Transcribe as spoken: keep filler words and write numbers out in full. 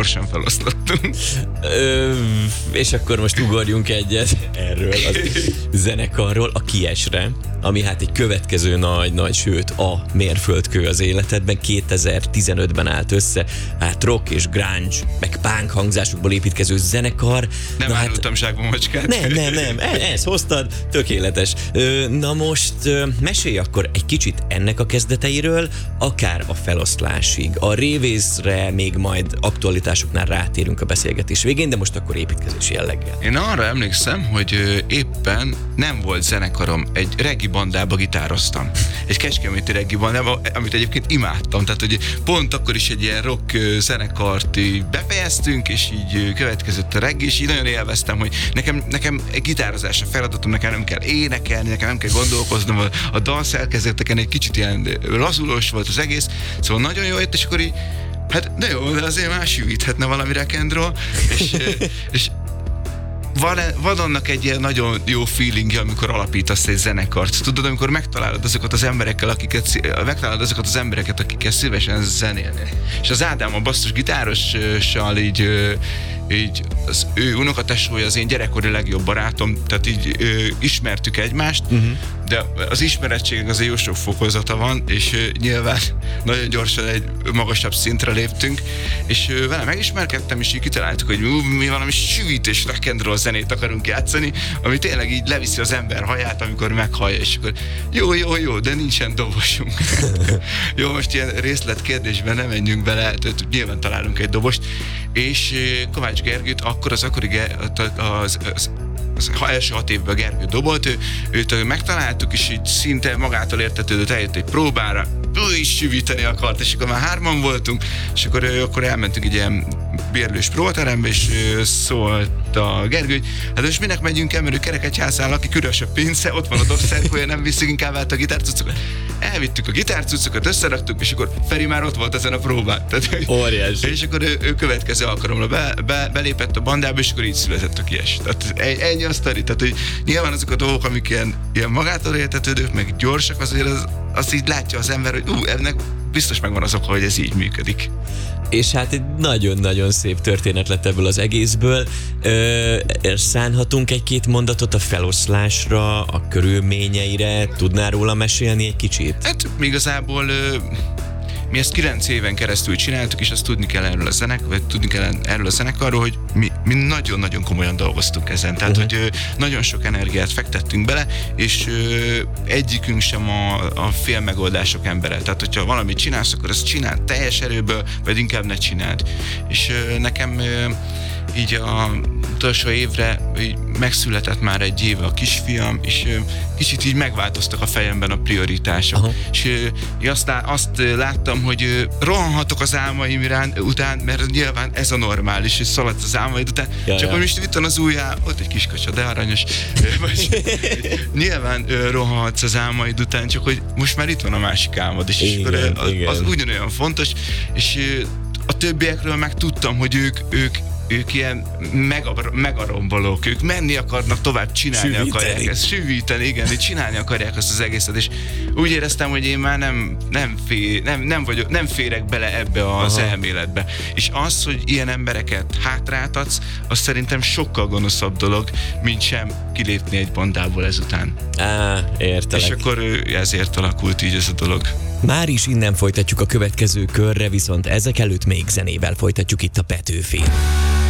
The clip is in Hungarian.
gyorsan feloszlottunk. Ö, és akkor most ugorjunk egyet erről az zenekarról a Kiesre, ami hát egy következő nagy-nagy, sőt a mérföldkő az életedben. kétezer-tizenötben állt össze, hát rock és grunge, meg punk hangzásokból építkező zenekar. Nem árultam hát, zsákba macskát. Nem, nem, nem, ezt hoztad, tökéletes. Ö, na most ö, mesélj akkor egy kicsit ennek a kezdeteiről, akár a feloszlásig. A révészre még majd aktualitásoknál rátérünk a beszélgetés végén, de most akkor építkezési jelleggel. Én arra emlékszem, hogy éppen nem volt zenekarom, egy reggae bandába gitároztam. Egy kecskeméti reggae bandába, amit egyébként imádtam. Tehát, hogy pont akkor is egy ilyen rock zenekart befejeztünk, és így következett a reggae, és így nagyon élveztem, hogy nekem, nekem egy gitározás a feladatom, nekem nem kell énekelni, nekem nem kell gondolkoznom a, a dalszerkezeteken, egy kicsit ilyen lazulós volt az egész, szóval nagyon jó jött, és akkor így, hát de jó, de azért más jövíthetne valami rock and roll, és, és Van, van annak egy ilyen nagyon jó feelingje, amikor alapítasz egy zenekart. Tudod, amikor megtalálod azokat az emberekkel, akiket, megtalálod azokat az embereket, akikkel szívesen zenélni. És az Ádám, a basszus gitárossal így, így az ő unokatesója az én gyerekkori legjobb barátom, tehát így ö, ismertük egymást, uh-huh. de az ismerettségnek azért jó sok fokozata van, és ö, nyilván nagyon gyorsan egy magasabb szintre léptünk, és ö, vele megismerkedtem, és így kitaláltuk, hogy ú, mi valami süvítés rock and roll zenét akarunk játszani, ami tényleg így leviszi az ember haját, amikor meghallja, és akkor jó, jó, jó, de nincsen dobosunk. Jó, most ilyen részletkérdésben nem menjünk bele, nyilván találunk egy dobost, és Kovács Gergőt akkor az akkori az, az, az első hat évben Gergő dobolt, ő, őt megtaláltuk, és így szinte magától értetődött, eljött egy próbára, ő is süvíteni akart, és akkor már hárman voltunk, és akkor, akkor elmentünk egy ilyen bérlős próbaterembe, és szólt a Gergő, hogy hát most minek megyünk el, mert ő kerekegyházán lakik, üres a pince, ott van a dobszerkója, nem viszik inkább át a gitárcucokat. Elvittük a gitárcucokat, összeraktuk, és akkor Feri már ott volt ezen a próbán. Óriási. És akkor ő, ő következő alkalomra be, be, belépett a bandába, és akkor így született a Kies. Tehát ennyi a sztori. Tehát, hogy nyilván azok a dolgok, amik ilyen, ilyen magától értetődők, meg gyorsak, azért az, az így látja az ember, hogy ú, ennek biztos megvan az oka, hogy ez így működik. És hát egy nagyon-nagyon szép történet lett ebből az egészből. Ö, szánhatunk egy-két mondatot a feloszlásra, a körülményeire? Tudnál róla mesélni egy kicsit? Hát igazából ö, mi ezt kilenc éven keresztül csináltuk, és azt tudni kell erről a zenek, vagy tudni kell erről a zenekarról, hogy mi, mi nagyon-nagyon komolyan dolgoztunk ezen. Tehát, uh-huh. hogy ö, nagyon sok energiát fektettünk bele, és ö, egyikünk sem a, a fél megoldások embere. Tehát, hogyha valamit csinálsz, akkor azt csináld teljes erőből, vagy inkább ne csináld. És ö, nekem ö, így a utolsó évre így megszületett már egy éve a kisfiam, és ö, kicsit így megváltoztak a fejemben a prioritások. Aha. És ö, azt, azt láttam, hogy ö, rohanhatok az álmaim irán, után, mert nyilván ez a normális, és szaladsz az álmaid után. Ja, csak ja. hogy most itt van az ujjá, ott egy kis kacsa, de aranyos. Nyilván ö, rohanhatsz az álmaid után, csak hogy most már itt van a másik álmod, és, igen, és akkor, ö, az, az ugyanolyan fontos, és ö, a többiekről meg tudtam, hogy ők, ők ők ilyen megarombolók, ők menni akarnak tovább, csinálni süvíteni. akarják ezt, süvíteni, igen, csinálni akarják azt az egészet, és úgy éreztem, hogy én már nem, nem, fél, nem, nem, vagyok, nem férek bele ebbe az Aha. elméletbe. És az, hogy ilyen embereket hátráltatsz, az szerintem sokkal gonoszabb dolog, mint sem kilépni egy bandából ezután. Á, értelek. És akkor ezért alakult így ez a dolog. Már is innen folytatjuk a következő körre, viszont ezek előtt még zenével folytatjuk itt a Petőfin.